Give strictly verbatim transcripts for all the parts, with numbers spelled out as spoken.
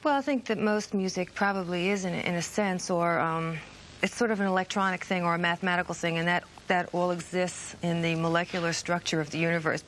Well, I think that most music probably is in, in a sense, or um, it's sort of an electronic thing or a mathematical thing, and that, that all exists in the molecular structure of the universe.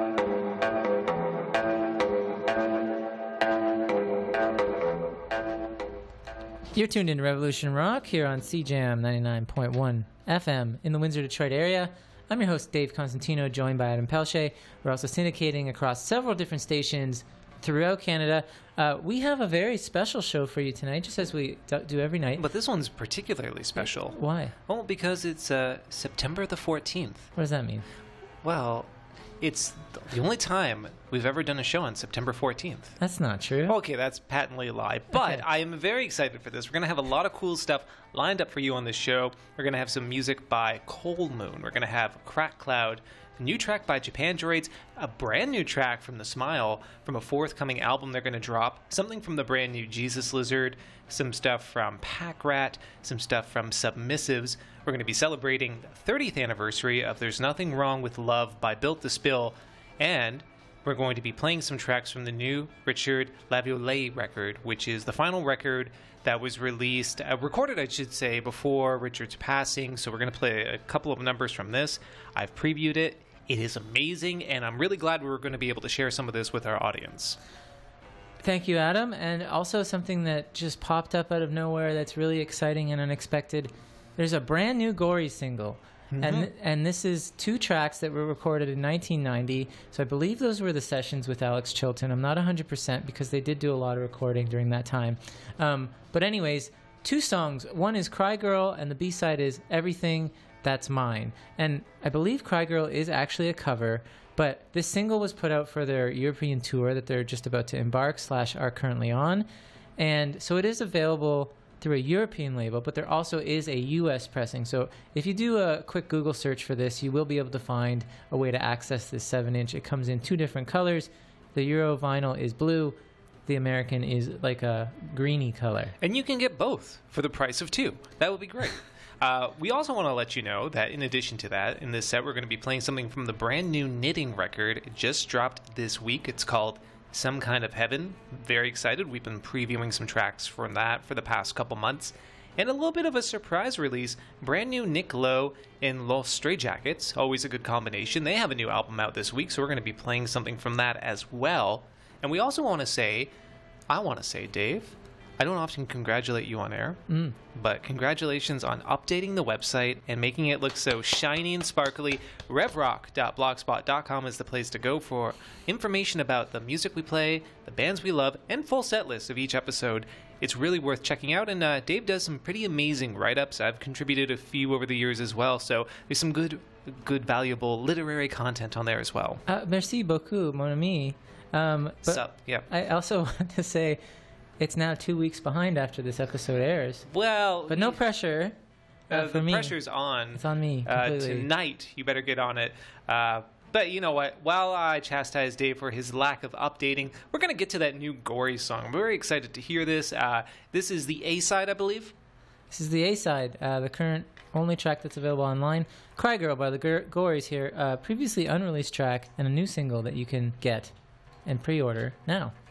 You're tuned in to Revolution Rock here on C Jam ninety-nine point one F M in the Windsor, Detroit area. I'm your host, Dave Constantino, joined by Adam Pelche. We're also syndicating across several different stations throughout Canada. Uh, we have a very special show for you tonight, just as we do every night. But this one's particularly special. Why? Well, because it's uh, September the fourteenth. What does that mean? Well, it's the only time we've ever done a show on September fourteenth. That's not true. Okay, that's patently a lie. But Okay. I am very excited for this. We're going to have a lot of cool stuff lined up for you on this show. We're going to have some music by Cold Moon. We're going to have Crack Cloud, a new track by Japan Droids, a brand new track from The Smile from a forthcoming album they're going to drop, something from the brand new Jesus Lizard, some stuff from Pack Rat, some stuff from Submissives. We're going to be celebrating the thirtieth anniversary of There's Nothing Wrong with Love by Built to Spill, and we're going to be playing some tracks from the new Richard Laviolette record, which is the final record that was released, uh, recorded, I should say, before Richard's passing. So we're going to play a couple of numbers from this. I've previewed it. It is amazing, and I'm really glad we were going to be able to share some of this with our audience. Thank you, Adam. And also something that just popped up out of nowhere that's really exciting and unexpected. There's a brand new Gory single. Mm-hmm. And and this is two tracks that were recorded in nineteen ninety. So I believe those were the sessions with Alex Chilton. I'm not one hundred percent because they did do a lot of recording during that time. Um, but anyways, two songs. One is Cry Girl, and the B-side is Everything That's Mine. And I believe Cry Girl is actually a cover, but this single was put out for their European tour that they're just about to embark slash are currently on. And so it is available through a European label, but there also is a U S pressing. So if you do a quick Google search for this, you will be able to find a way to access this seven inch. It comes in two different colors. The Euro vinyl is blue. The American is like a greeny color. And you can get both for the price of two. That would be great. Uh, we also want to let you know that in addition to that, in this set, we're going to be playing something from the brand new Knitting record. It just dropped this week. It's called Some Kind of Heaven. Very excited. We've been previewing some tracks from that for the past couple months. And a little bit of a surprise release, brand new Nick Lowe and Los Stray Jackets. Always a good combination. They have a new album out this week, so we're going to be playing something from that as well. And we also want to say, I want to say, Dave, I don't often congratulate you on air, Mm. but congratulations on updating the website and making it look so shiny and sparkly. revrock dot blogspot dot com is the place to go for information about the music we play, the bands we love, and full set lists of each episode. It's really worth checking out, and uh, Dave does some pretty amazing write-ups. I've contributed a few over the years as well, so there's some good, good, valuable literary content on there as well. Uh, merci beaucoup, mon ami. Um, but Sup, yeah. I also want to say it's now two weeks behind after this episode airs. Well, But no pressure uh, uh, for the me. pressure's on. It's on me Uh, completely. tonight, you better get on it. Uh, but you know what? While I chastise Dave for his lack of updating, we're going to get to that new Gory song. I'm very excited to hear this. Uh, this is the A-side, I believe. This is the A-side, uh, the current only track that's available online. Cry Girl by the Gor- Gories here. Uh, previously unreleased track and a new single that you can get and pre-order now.